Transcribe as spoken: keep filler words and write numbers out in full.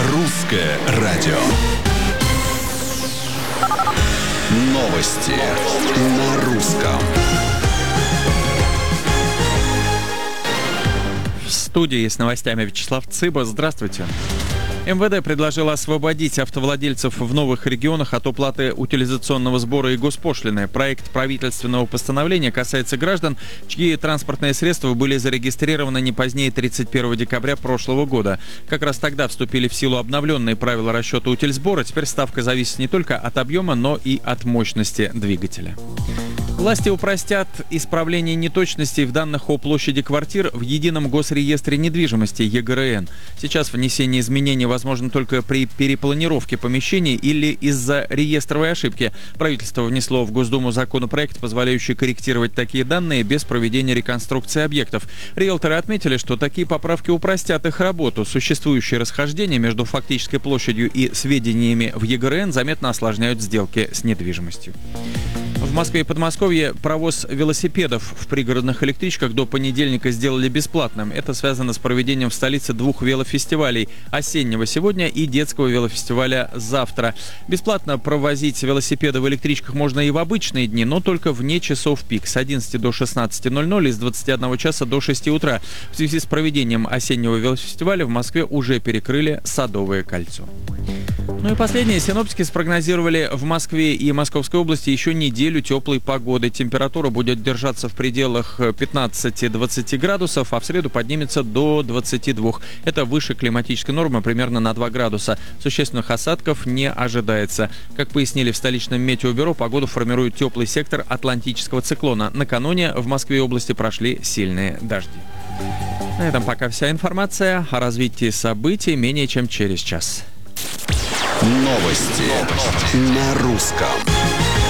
Русское радио. Новости на русском. В студии с новостями Вячеслав Цыба. Здравствуйте. эм вэ дэ предложило освободить автовладельцев в новых регионах от уплаты утилизационного сбора и госпошлины. Проект правительственного постановления касается граждан, чьи транспортные средства были зарегистрированы не позднее тридцать первого декабря прошлого года. Как раз тогда вступили в силу обновленные правила расчета утильсбора. Теперь ставка зависит не только от объема, но и от мощности двигателя. Власти упростят исправление неточностей в данных о площади квартир в Едином госреестре недвижимости е гэ эр эн. Сейчас внесение изменений возможно только при перепланировке помещений или из-за реестровой ошибки. Правительство внесло в Госдуму законопроект, позволяющий корректировать такие данные без проведения реконструкции объектов. Риэлторы отметили, что такие поправки упростят их работу. Существующие расхождения между фактической площадью и сведениями в е гэ эр эн заметно осложняют сделки с недвижимостью. В Москве и Подмосковье провоз велосипедов в пригородных электричках до понедельника сделали бесплатным. Это связано с проведением в столице двух велофестивалей – осеннего сегодня и детского велофестиваля завтра. Бесплатно провозить велосипеды в электричках можно и в обычные дни, но только вне часов пик – с одиннадцати до шестнадцати ноль-ноль и с двадцати одного часа до шести утра. В связи с проведением осеннего велофестиваля в Москве уже перекрыли Садовое кольцо. Ну и последнее. Синоптики спрогнозировали в Москве и Московской области еще неделю теплой погоды. Температура будет держаться в пределах пятнадцати-двадцати градусов, а в среду поднимется до двадцати двух. Это выше климатической нормы примерно на два градуса. Существенных осадков не ожидается. Как пояснили в столичном метеобюро, погоду формирует теплый сектор атлантического циклона. Накануне в Москве и области прошли сильные дожди. На этом пока вся информация. О развитии событий менее чем через час. Новости на русском.